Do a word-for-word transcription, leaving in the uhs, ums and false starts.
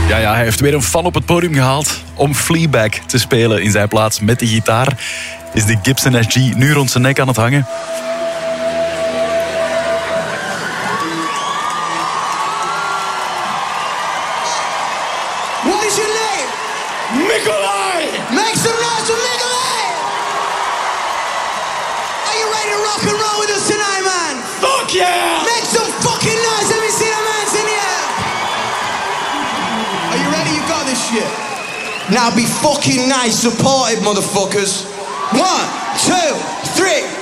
Ja, ja, hij heeft weer een fan op het podium gehaald om Fleabag te spelen in zijn plaats met de gitaar. Is de Gibson S G nu rond zijn nek aan het hangen? What is your name? Nikolai! Make some noise for Nikolai! Are you ready to rock and roll with us tonight, man? Fuck yeah! Make some fucking noise, let me see them hands in the air! Are you ready? You got this shit. Now be fucking nice, support it, motherfuckers. One, two, three.